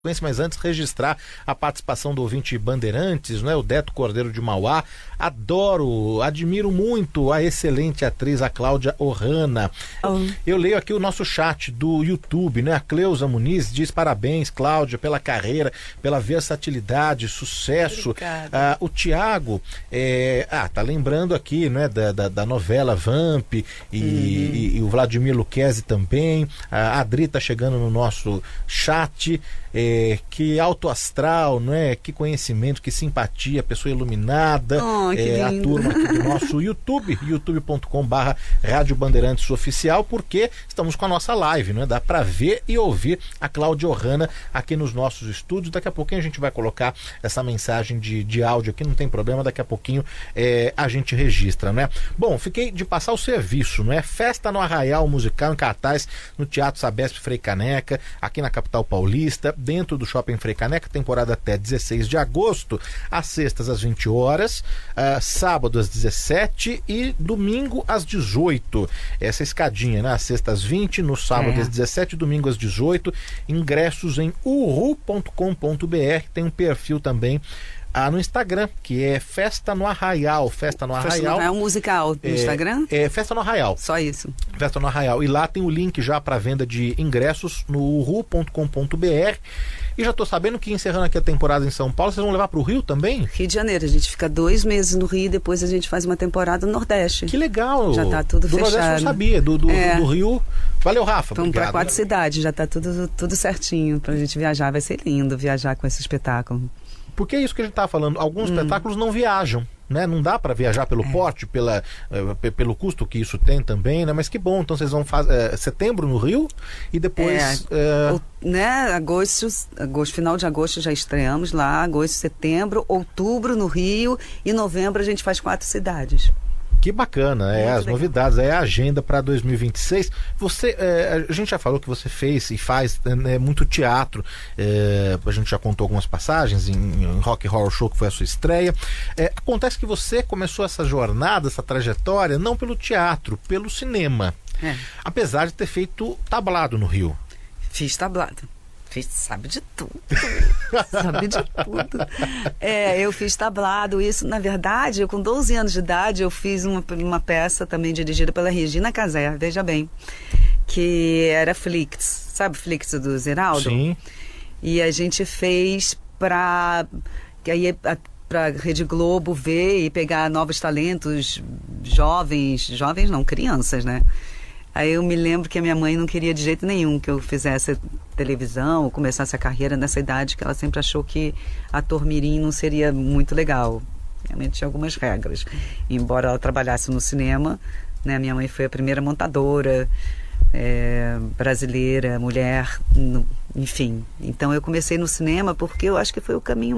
Mas antes, registrar a participação do ouvinte Bandeirantes, né? O Deto Cordeiro de Mauá. Admiro muito a excelente atriz, a Cláudia Ohana. Eu leio aqui o nosso chat do YouTube, né? A Cleusa Muniz diz: parabéns, Cláudia, pela carreira, pela versatilidade, sucesso. O Tiago tá lembrando aqui, né? Da novela Vamp e o Vladimir Luquezzi também. A Adri tá chegando no nosso chat. Que alto astral, né? Que conhecimento, que simpatia, pessoa iluminada. A turma aqui do nosso YouTube, youtube.com/Rádio Bandeirantes Oficial, porque estamos com a nossa live, né? Dá para ver e ouvir a Cláudia Ohana aqui nos nossos estúdios. Daqui a pouquinho a gente vai colocar essa mensagem de áudio aqui, não tem problema, daqui a pouquinho a gente registra, né? Bom, fiquei de passar o serviço, não é? Festa no Arraial Musical em cartaz no Teatro Sabesp Frei Caneca, aqui na capital paulista, dentro do Shopping Frei Caneca, temporada até 16 de agosto, às sextas às 20 horas, sábado às 17 e domingo às 18. Essa escadinha, né? Às sextas às 20, no sábado às 17, domingo às 18. Ingressos em uhu.com.br. Tem um perfil também no Instagram, que é Festa no Arraial. Festa no Arraial. É um musical no Instagram? É Festa no Arraial. Só isso. Festa no Arraial. E lá tem o link já para venda de ingressos no uhu.com.br. E já tô sabendo que, encerrando aqui a temporada em São Paulo, vocês vão levar pro Rio também? Rio de Janeiro. A gente fica 2 meses no Rio e depois a gente faz uma temporada no Nordeste. Que legal! Já tá tudo fechado. Do Nordeste eu não sabia. Do Rio... Valeu, Rafa. Vamos para 4 cidades. Já tá tudo certinho pra gente viajar. Vai ser lindo viajar com esse espetáculo. Porque é isso que a gente tá falando. Alguns espetáculos não viajam, né? Não dá para viajar pelo porte, pelo custo que isso tem também, né? Mas que bom. Então vocês vão fazer setembro no Rio e depois... Final de agosto já estreamos lá. Agosto, setembro, outubro no Rio e novembro a gente faz 4 cidades. Que bacana, as novidades, a agenda para 2026. Você, a gente já falou que você fez e faz muito teatro, a gente já contou algumas passagens em Rock Horror Show, que foi a sua estreia. Acontece que você começou essa jornada, essa trajetória, não pelo teatro, pelo cinema. Apesar de ter feito tablado no Rio. Fiz tablado. Sabe de tudo. Sabe de tudo. Eu fiz tablado. Isso, na verdade, com 12 anos de idade, eu fiz uma peça também dirigida pela Regina Casé, veja bem, que era Flix. Sabe Flix do Zeraldo? Sim. E a gente fez para Rede Globo ver e pegar novos talentos, jovens não, crianças, né? Aí eu me lembro que a minha mãe não queria de jeito nenhum que eu fizesse televisão, ou começasse a carreira nessa idade, que ela sempre achou que ator mirim não seria muito legal. Realmente tinha algumas regras. Embora ela trabalhasse no cinema, né, minha mãe foi a primeira montadora brasileira, mulher, enfim. Então eu comecei no cinema porque eu acho que foi o caminho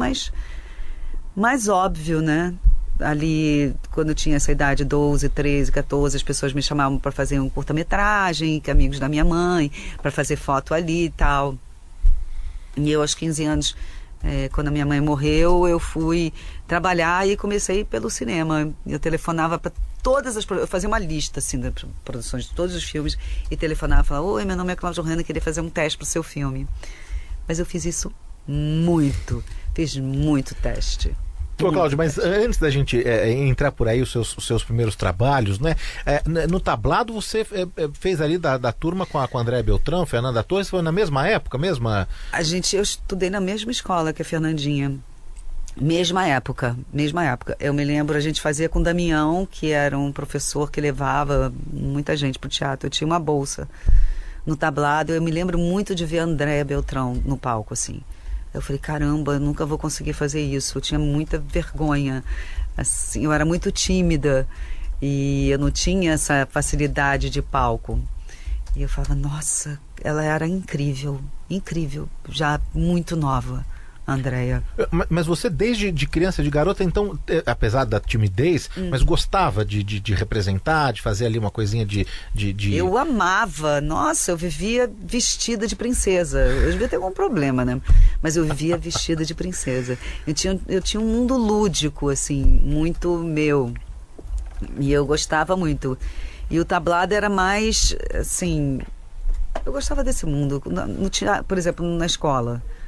mais óbvio, né? Ali, quando eu tinha essa idade, 12, 13, 14, as pessoas me chamavam para fazer um curta-metragem, que amigos da minha mãe, para fazer foto ali e tal. E eu, aos 15 anos, quando a minha mãe morreu, eu fui trabalhar e comecei pelo cinema. Eu telefonava para todas as... Eu fazia uma lista, assim, das produções de todos os filmes e telefonava e falava: oi, meu nome é Cláudia Ohana, queria fazer um teste para o seu filme. Mas eu fiz isso fiz muito teste. Ô, Cláudio, mas antes da gente entrar por aí os seus primeiros trabalhos, né? No tablado você fez ali da turma com a Andréa Beltrão, Fernanda Torres, foi na mesma época, Eu estudei na mesma escola que a Fernandinha. Mesma época. Eu me lembro, a gente fazia com o Damião, que era um professor que levava muita gente pro teatro. Eu tinha uma bolsa no tablado. Eu me lembro muito de ver a Andréa Beltrão no palco, assim. Eu falei, caramba, eu nunca vou conseguir fazer isso. Eu tinha muita vergonha, assim, eu era muito tímida e eu não tinha essa facilidade de palco. E eu falava, nossa, ela era incrível, já muito nova, Andréa. Mas você, desde de criança, de garota, então, apesar da timidez, mas gostava de representar, de fazer ali uma coisinha de... Eu amava. Nossa, eu vivia vestida de princesa. Eu devia ter algum problema, né? Mas eu vivia vestida de princesa. Eu tinha um mundo lúdico, assim, muito meu. E eu gostava muito. E o tablado era mais, assim... Eu gostava desse mundo. Por exemplo, na escola...